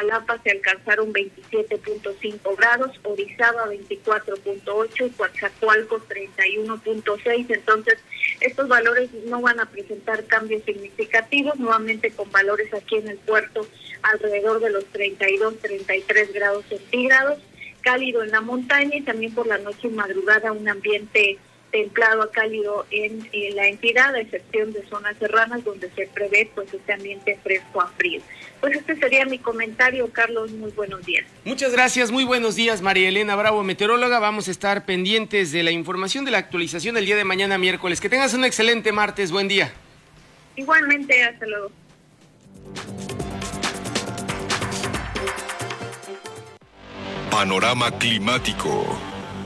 Iztapalapa se alcanzaron 27.5 grados, Orizaba 24.8 y Coatzacoalcos 31.6. Entonces, estos valores no van a presentar cambios significativos, nuevamente con valores aquí en el puerto alrededor de los 32, 33 grados centígrados, cálido en la montaña y también por la noche y madrugada un ambiente templado a cálido en la entidad, a excepción de zonas serranas donde se prevé pues este ambiente fresco a frío. Pues este sería mi comentario, Carlos, muy buenos días. Muchas gracias, muy buenos días, María Elena Bravo, meteoróloga. Vamos a estar pendientes de la información de la actualización del día de mañana miércoles. Que tengas un excelente martes, buen día. Igualmente, hasta luego. Panorama climático.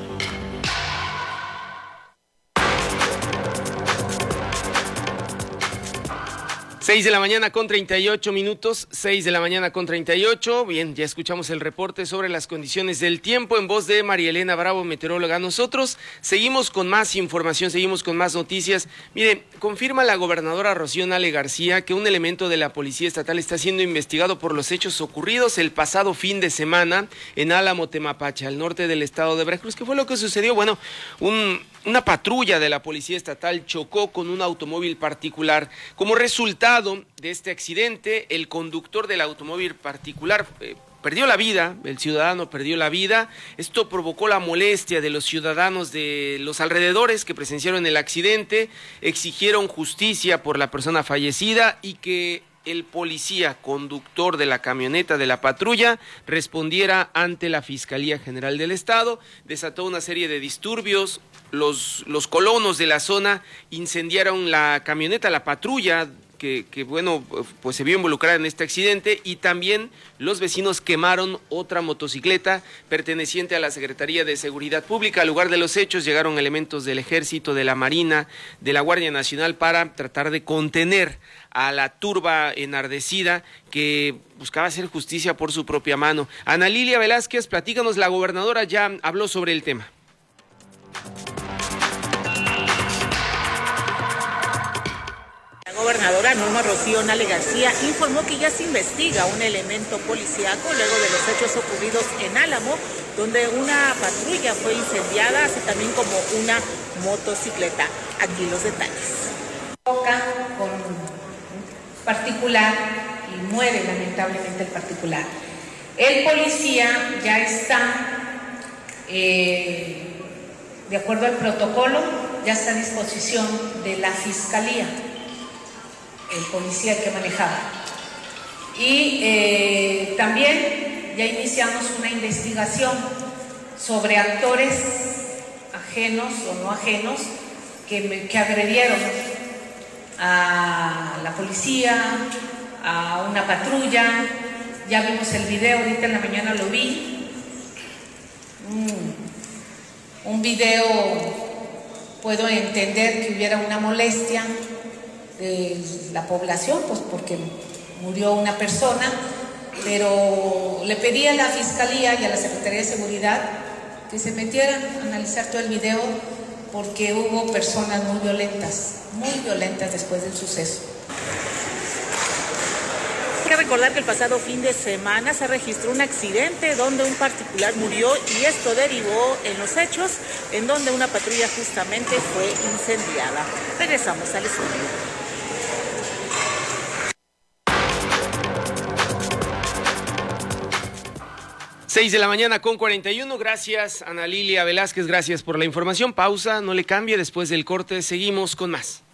6 de la mañana con 38 minutos, 6 de la mañana con 38. Bien, ya escuchamos el reporte sobre las condiciones del tiempo en voz de María Elena Bravo, meteoróloga. Nosotros seguimos con más información, seguimos con más noticias. Mire, confirma la gobernadora Rocío Nale García que un elemento de la Policía Estatal está siendo investigado por los hechos ocurridos el pasado fin de semana en Álamo, Temapache, al norte del estado de Veracruz. ¿Qué fue lo que sucedió? Bueno, una patrulla de la Policía Estatal chocó con un automóvil particular. Como resultado de este accidente, el conductor del automóvil particular perdió la vida, el ciudadano perdió la vida. Esto provocó la molestia de los ciudadanos de los alrededores que presenciaron el accidente, exigieron justicia por la persona fallecida y que el policía conductor de la camioneta de la patrulla respondiera ante la Fiscalía General del Estado. Desató una serie de disturbios. Los colonos de la zona incendiaron la camioneta, la patrulla que bueno, pues se vio involucrada en este accidente, y también los vecinos quemaron otra motocicleta perteneciente a la Secretaría de Seguridad Pública. Al lugar de los hechos llegaron elementos del Ejército, de la Marina, de la Guardia Nacional para tratar de contener a la turba enardecida que buscaba hacer justicia por su propia mano. Ana Lilia Velázquez, platícanos, la gobernadora ya habló sobre el tema. La gobernadora Norma Rocío Nale García informó que ya se investiga un elemento policíaco luego de los hechos ocurridos en Álamo, donde una patrulla fue incendiada, así también como una motocicleta. Aquí los detalles. Toca con un particular y muere lamentablemente el particular. El policía ya está, de acuerdo al protocolo, ya está a disposición de la Fiscalía. El policía que manejaba. Y también ya iniciamos una investigación sobre actores ajenos o no ajenos que agredieron a la policía, a una patrulla. Ya vimos el video, ahorita en la mañana lo vi. Un video, puedo entender que hubiera una molestia de la población, pues porque murió una persona, pero le pedí a la Fiscalía y a la Secretaría de Seguridad que se metieran a analizar todo el video, porque hubo personas muy violentas después del suceso. Hay que recordar que el pasado fin de semana se registró un accidente donde un particular murió, y esto derivó en los hechos en donde una patrulla justamente fue incendiada. Regresamos al estudio. 6 de la mañana con 41, gracias Ana Lilia Velázquez, gracias por la información. Pausa, no le cambie, después del corte seguimos con más.